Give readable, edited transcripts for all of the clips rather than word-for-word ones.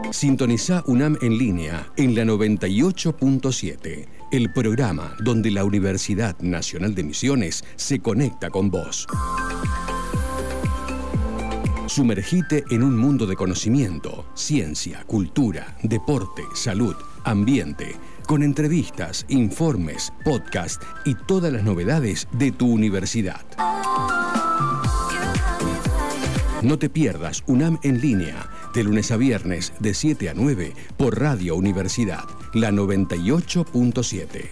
Sintoniza UNAM en línea en la 98.7, el programa donde la Universidad Nacional de Misiones se conecta con vos. Sumergite en un mundo de conocimiento, ciencia, cultura, deporte, salud, ambiente, con entrevistas, informes, podcast y todas las novedades de tu universidad. No te pierdas UNAM en línea, de lunes a viernes, de 7 a 9, por Radio Universidad, la 98.7.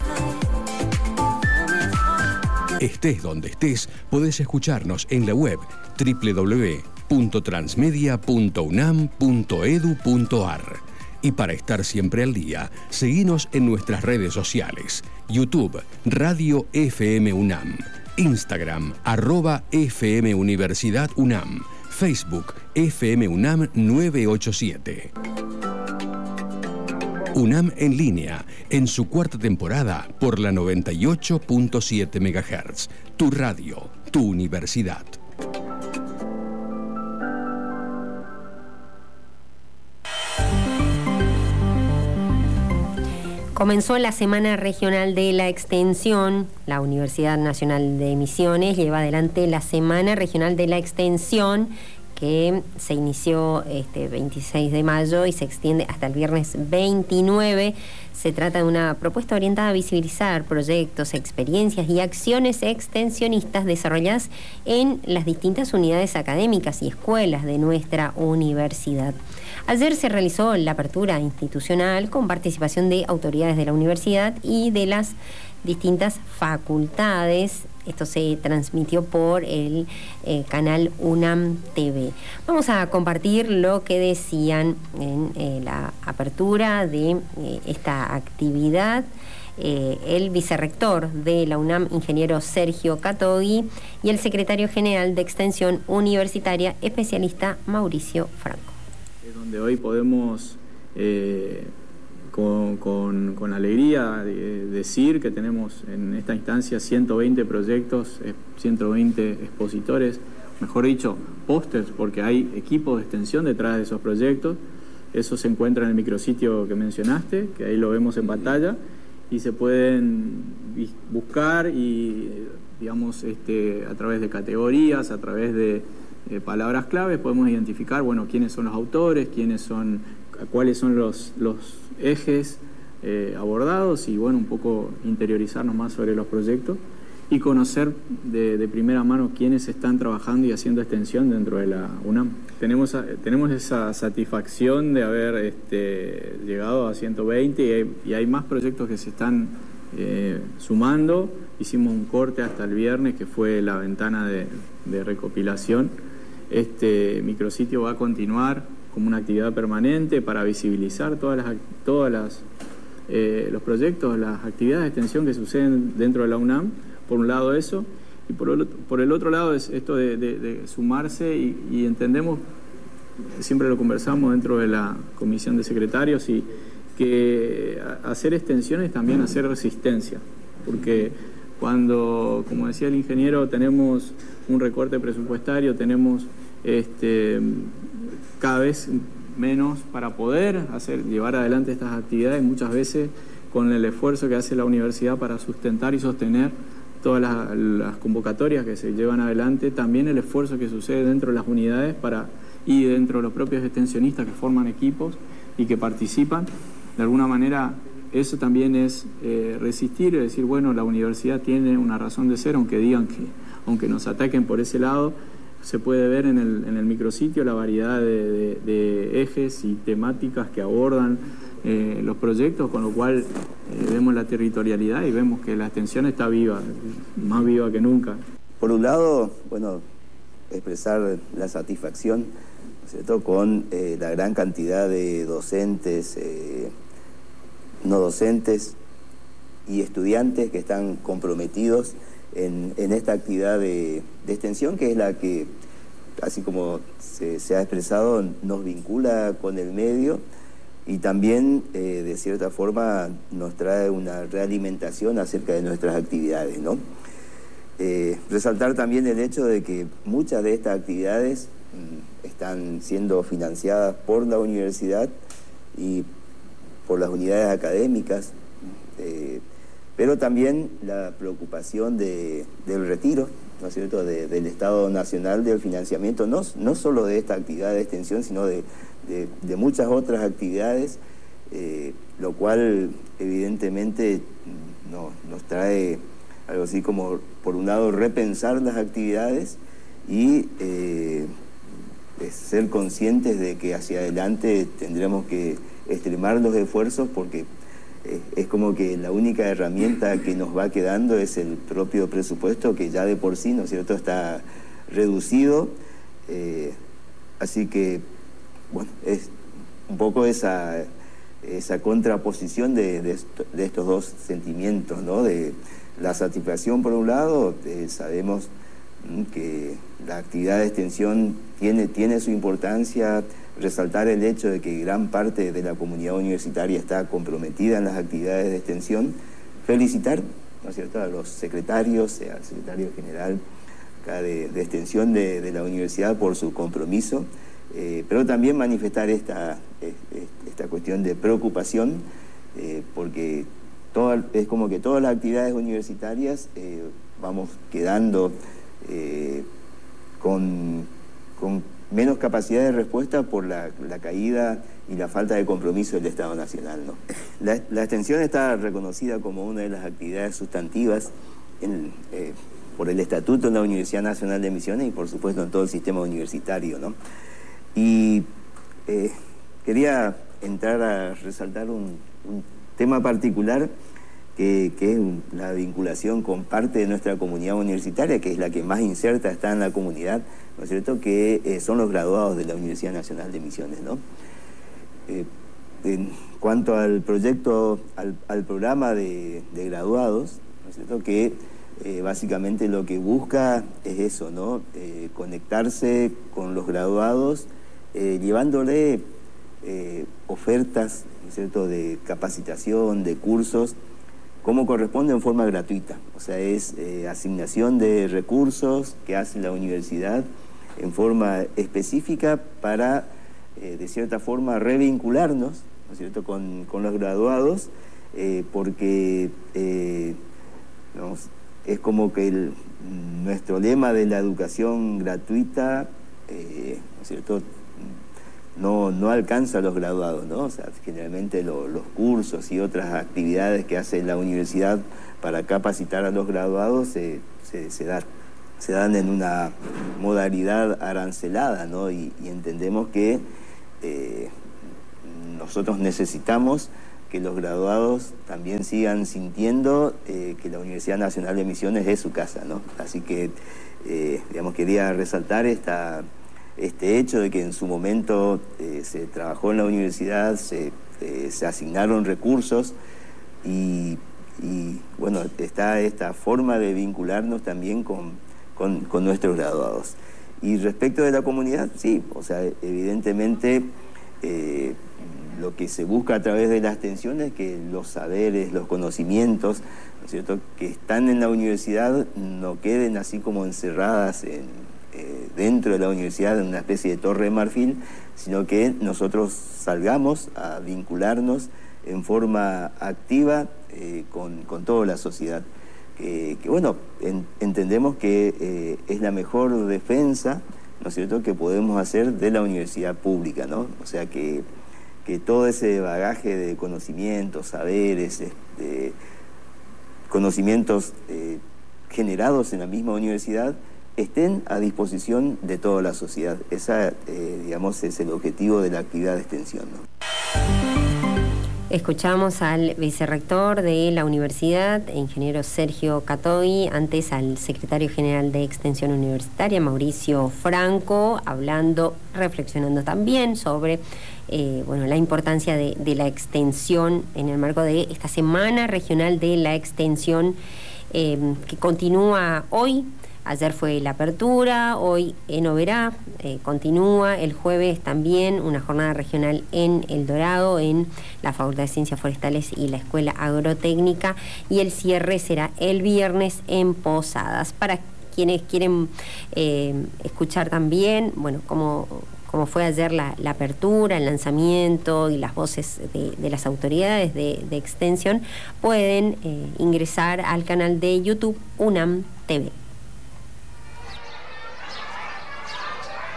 Estés donde estés, podés escucharnos en la web www.transmedia.unam.edu.ar. Y para estar siempre al día, seguinos en nuestras redes sociales: YouTube, Radio FM UNAM, Instagram, @FM Universidad UNAM, Facebook, FM UNAM 987. UNAM en línea, en su cuarta temporada, por la 98.7 MHz. Tu radio, tu universidad. Comenzó la Semana Regional de la Extensión. La Universidad Nacional de Misiones lleva adelante la Semana Regional de la Extensión, que se inició este 26 de mayo y se extiende hasta el viernes 29. Se trata de una propuesta orientada a visibilizar proyectos, experiencias y acciones extensionistas desarrolladas en las distintas unidades académicas y escuelas de nuestra universidad. Ayer se realizó la apertura institucional con participación de autoridades de la universidad y de las distintas facultades. Esto se transmitió por el canal UNAM TV. Vamos a compartir lo que decían en la apertura de esta actividad el vicerrector de la UNAM, ingeniero Sergio Catogui, y el secretario general de Extensión Universitaria, especialista Mauricio Franco. Donde hoy podemos con alegría decir que tenemos en esta instancia 120 proyectos, 120 expositores, mejor dicho, pósters, porque hay equipos de extensión detrás de esos proyectos. Eso se encuentra en el micrositio que mencionaste, que ahí lo vemos en pantalla, y se pueden buscar y, digamos, a través de categorías, a través de palabras claves, podemos identificar, bueno, quiénes son los autores, cuáles son los ejes abordados y, bueno, un poco interiorizarnos más sobre los proyectos y conocer de primera mano quiénes están trabajando y haciendo extensión dentro de la UNAM. Tenemos esa satisfacción de haber llegado a 120 y hay más proyectos que se están sumando. Hicimos un corte hasta el viernes, que fue la ventana de recopilación. Este micrositio va a continuar como una actividad permanente para visibilizar todos los proyectos, las actividades de extensión que suceden dentro de la UNAM. Por un lado eso, y por el otro lado es esto de sumarse y entendemos, siempre lo conversamos dentro de la comisión de secretarios, y que hacer extensión es también hacer resistencia, porque cuando, como decía el ingeniero, tenemos un recorte presupuestario, tenemos cada vez menos para poder llevar adelante estas actividades, muchas veces con el esfuerzo que hace la universidad para sustentar y sostener todas las convocatorias que se llevan adelante, también el esfuerzo que sucede dentro de las unidades y dentro de los propios extensionistas que forman equipos y que participan. De alguna manera eso también es resistir, es decir, bueno, la universidad tiene una razón de ser, aunque nos ataquen por ese lado. Se puede ver en el micrositio la variedad de ejes y temáticas que abordan los proyectos, con lo cual vemos la territorialidad y vemos que la extensión está viva, más viva que nunca. Por un lado, bueno, expresar la satisfacción, ¿no es cierto?, con la gran cantidad de docentes, no docentes y estudiantes que están comprometidos en esta actividad de extensión, que es la que, así como se ha expresado, nos vincula con el medio y también, de cierta forma, nos trae una realimentación acerca de nuestras actividades, ¿no? Resaltar también el hecho de que muchas de estas actividades están siendo financiadas por la universidad y por las unidades académicas, pero también la preocupación del retiro, ¿no es cierto?, del Estado Nacional del financiamiento, no solo de esta actividad de extensión, sino de muchas otras actividades, lo cual evidentemente nos trae algo así como, por un lado, repensar las actividades y ser conscientes de que hacia adelante tendremos que extremar los esfuerzos, porque es como que la única herramienta que nos va quedando es el propio presupuesto, que ya de por sí, ¿no es cierto?, está reducido. Así que, bueno, es un poco esa contraposición de estos dos sentimientos, ¿no? De la satisfacción, por un lado, sabemos que la actividad de extensión tiene su importancia, resaltar el hecho de que gran parte de la comunidad universitaria está comprometida en las actividades de extensión, felicitar, ¿no es cierto?, a los secretarios, al secretario general acá de extensión de la universidad por su compromiso, pero también manifestar esta cuestión de preocupación, porque es como que todas las actividades universitarias vamos quedando con menos capacidad de respuesta por la caída y la falta de compromiso del Estado Nacional, ¿no? La extensión está reconocida como una de las actividades sustantivas por el Estatuto de la Universidad Nacional de Misiones y, por supuesto, en todo el sistema universitario, ¿no? Y quería entrar a resaltar un tema particular que es la vinculación con parte de nuestra comunidad universitaria, que es la que más inserta está en la comunidad, ¿no es cierto?, que son los graduados de la Universidad Nacional de Misiones, ¿no? En cuanto al proyecto, al programa de graduados, ¿no es cierto?, que básicamente lo que busca es eso, ¿no? Conectarse con los graduados, llevándole ofertas, ¿no es cierto?, de capacitación, de cursos, como corresponde, en forma gratuita. O sea, es asignación de recursos que hace la universidad en forma específica para, de cierta forma, revincularnos, ¿no es cierto?, con los graduados, porque es como que nuestro lema de la educación gratuita, ¿no es cierto?, no alcanza a los graduados, ¿no? O sea, generalmente los cursos y otras actividades que hace la universidad para capacitar a los graduados se dan en una modalidad arancelada, ¿no? Y entendemos que nosotros necesitamos que los graduados también sigan sintiendo que la Universidad Nacional de Misiones es su casa, ¿no? Así que, digamos, quería resaltar este hecho de que en su momento se trabajó en la universidad, se asignaron recursos y bueno, está esta forma de vincularnos también con nuestros graduados. Y respecto de la comunidad, sí, o sea, evidentemente lo que se busca a través de las extensiones es que los saberes, los conocimientos, ¿no es cierto?, que están en la universidad no queden así como encerradas dentro de la universidad en una especie de torre de marfil, sino que nosotros salgamos a vincularnos en forma activa con toda la sociedad. Que bueno, entendemos que es la mejor defensa, ¿no es cierto?, que podemos hacer de la universidad pública, ¿no? O sea, que todo ese bagaje de conocimientos, saberes, conocimientos generados en la misma universidad estén a disposición de toda la sociedad. Esa, digamos, es el objetivo de la actividad de extensión, ¿no? Escuchamos al vicerrector de la universidad, ingeniero Sergio Catoy, antes al secretario general de Extensión Universitaria, Mauricio Franco, reflexionando también sobre la importancia de la extensión en el marco de esta Semana Regional de la Extensión que continúa hoy. Ayer fue la apertura, hoy en Oberá continúa, el jueves también una jornada regional en El Dorado, en la Facultad de Ciencias Forestales y la Escuela Agrotécnica, y el cierre será el viernes en Posadas. Para quienes quieren escuchar también, bueno, cómo como fue ayer la apertura, el lanzamiento y las voces de las autoridades de extensión, pueden ingresar al canal de YouTube UNAM TV.